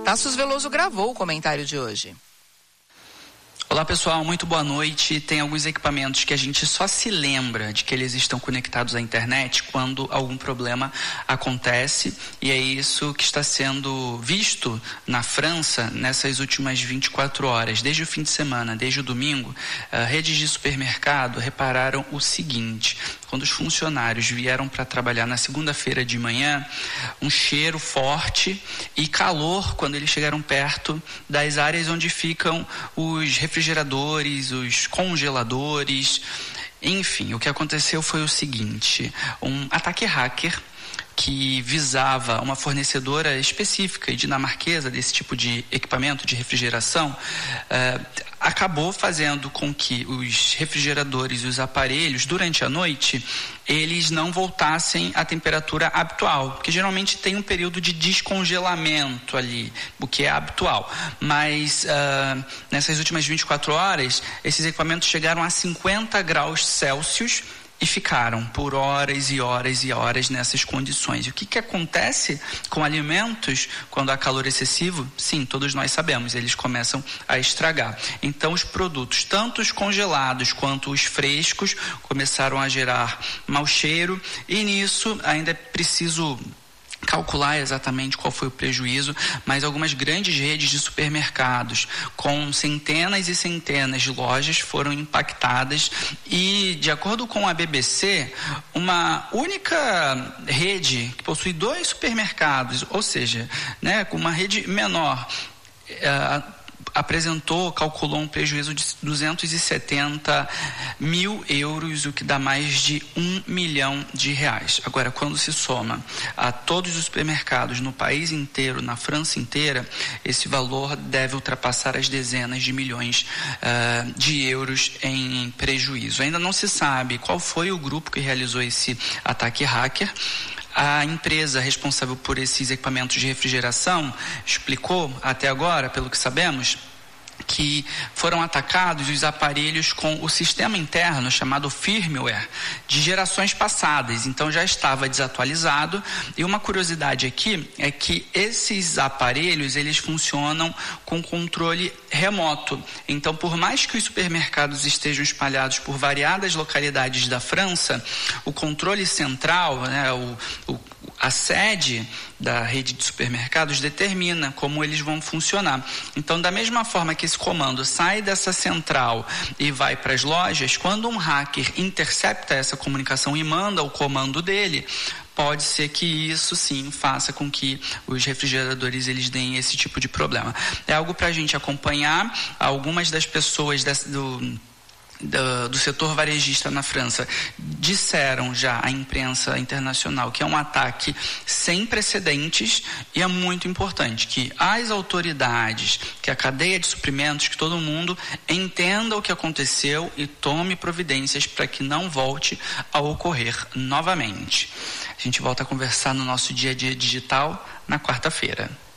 Tassos Veloso gravou o comentário de hoje. Olá pessoal, muito boa noite. Tem alguns equipamentos que a gente só se lembra de que eles estão conectados à internet quando algum problema acontece, e é isso que está sendo visto na França nessas últimas 24 horas. Desde o fim de semana, desde o domingo, redes de supermercado repararam o seguinte: quando os funcionários vieram para trabalhar na segunda-feira de manhã, um cheiro forte e calor quando eles chegaram perto das áreas onde ficam os refrigeradores, os congeladores. Enfim, o que aconteceu foi o seguinte: um ataque hacker que visava uma fornecedora específica e dinamarquesa desse tipo de equipamento de refrigeração, acabou fazendo com que os refrigeradores e os aparelhos, durante a noite, eles não voltassem à temperatura habitual, porque geralmente tem um período de descongelamento ali, o que é habitual. Mas nessas últimas 24 horas, esses equipamentos chegaram a 50 graus Celsius e ficaram por horas e horas e horas nessas condições. E o que acontece com alimentos quando há calor excessivo? Sim, todos nós sabemos, eles começam a estragar. Então os produtos, tanto os congelados quanto os frescos, começaram a gerar mau cheiro, e nisso ainda é preciso calcular exatamente qual foi o prejuízo, mas algumas grandes redes de supermercados com centenas e centenas de lojas foram impactadas, e de acordo com a BBC, uma única rede que possui 2 supermercados, ou seja, com uma rede menor, calculou um prejuízo de 270 mil euros, o que dá mais de R$1 milhão. Agora, quando se soma a todos os supermercados no país inteiro, na França inteira, esse valor deve ultrapassar as dezenas de milhões de euros em prejuízo. Ainda não se sabe qual foi o grupo que realizou esse ataque hacker. A empresa responsável por esses equipamentos de refrigeração explicou, até agora, pelo que sabemos, que foram atacados os aparelhos com o sistema interno chamado firmware de gerações passadas, então já estava desatualizado. E uma curiosidade aqui é que esses aparelhos, eles funcionam com controle remoto. Então, por mais que os supermercados estejam espalhados por variadas localidades da França, o controle central, a sede da rede de supermercados determina como eles vão funcionar. Então, da mesma forma que esse comando sai dessa central e vai para as lojas, quando um hacker intercepta essa comunicação e manda o comando dele, pode ser que isso sim faça com que os refrigeradores eles deem esse tipo de problema. É algo para a gente acompanhar. Algumas das pessoas do setor varejista na França disseram já à imprensa internacional que é um ataque sem precedentes, e é muito importante que as autoridades, que a cadeia de suprimentos, que todo mundo entenda o que aconteceu e tome providências para que não volte a ocorrer novamente. A gente volta a conversar no nosso Dia a Dia Digital na quarta-feira.